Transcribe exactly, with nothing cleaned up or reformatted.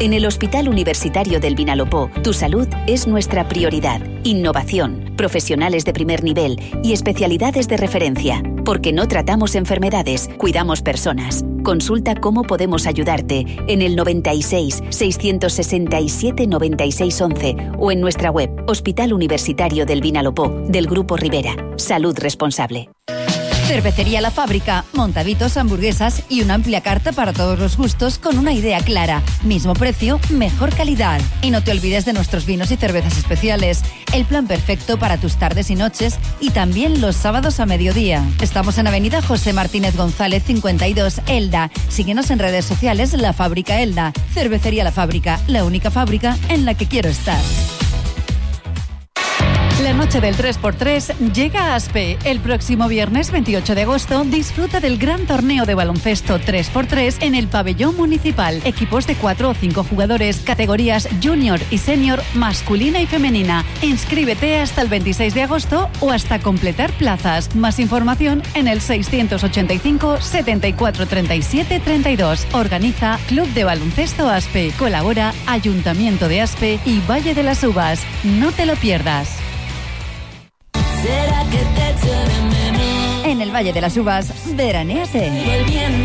En el Hospital Universitario del Vinalopó, tu salud es nuestra prioridad. Innovación, profesionales de primer nivel y especialidades de referencia. Porque no tratamos enfermedades, cuidamos personas. Consulta cómo podemos ayudarte en el noventa y seis, seiscientos sesenta y siete, noventa y seis once o en nuestra web Hospital Universitario del Vinalopó, del Grupo Rivera. Salud responsable. Cervecería La Fábrica, montaditos, hamburguesas y una amplia carta para todos los gustos con una idea clara. Mismo precio, mejor calidad. Y no te olvides de nuestros vinos y cervezas especiales. El plan perfecto para tus tardes y noches y también los sábados a mediodía. Estamos en Avenida José Martínez González cincuenta y dos, Elda. Síguenos en redes sociales La Fábrica Elda. Cervecería La Fábrica, la única fábrica en la que quiero estar. La noche del tres por tres llega a Aspe. El próximo viernes veintiocho de agosto disfruta del gran torneo de baloncesto tres por tres en el pabellón municipal. Equipos de cuatro o cinco jugadores, categorías junior y senior, masculina y femenina. Inscríbete hasta el veintiséis de agosto o hasta completar plazas. Más información en el seiscientos ochenta y cinco, setenta y cuatro, treinta y siete, treinta y dos. Organiza Club de Baloncesto Aspe. Colabora Ayuntamiento de Aspe y Valle de las Uvas. No te lo pierdas. En el Valle de las Uvas, veranéate.